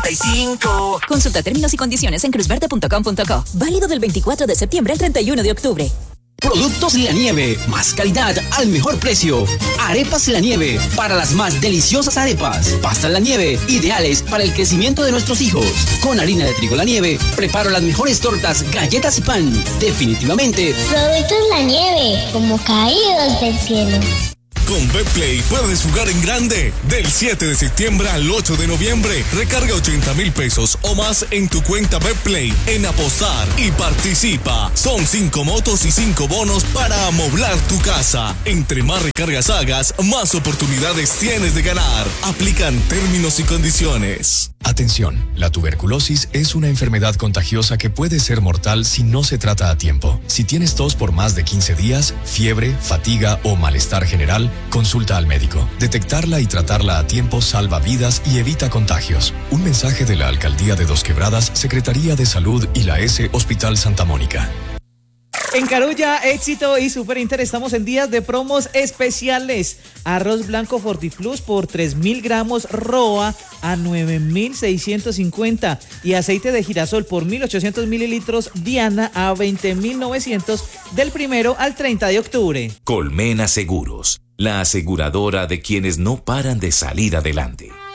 95. Consulta términos y condiciones en cruzverde.com.co. Válido del 24 de septiembre al 31 de octubre. Productos La Nieve, más calidad al mejor precio. Arepas La Nieve, para las más deliciosas arepas. Pastas La Nieve, ideales para el crecimiento de nuestros hijos. Con harina de trigo La Nieve, preparo las mejores tortas, galletas y pan. Definitivamente, Productos La Nieve, como caídos del cielo. Con Betplay puedes jugar en grande. Del 7 de septiembre al 8 de noviembre, recarga 80,000 pesos o más en tu cuenta Betplay en apostar y participa. Son 5 motos y 5 bonos para amoblar tu casa. Entre más recargas hagas, más oportunidades tienes de ganar. Aplican términos y condiciones. Atención, la tuberculosis es una enfermedad contagiosa que puede ser mortal si no se trata a tiempo. Si tienes tos por más de 15 días, fiebre, fatiga o malestar general, consulta al médico. Detectarla y tratarla a tiempo salva vidas y evita contagios. Un mensaje de la Alcaldía de Dos Quebradas, Secretaría de Salud y la S Hospital Santa Mónica. En Carulla, éxito y Super Inter estamos en días de promos especiales. Arroz blanco Fortiplus por 3.000 gramos ROA a 9.650 y aceite de girasol por 1.800 mililitros Diana a 20.900 del 1 al 30 de octubre. Colmena Seguros, la aseguradora de quienes no paran de salir adelante.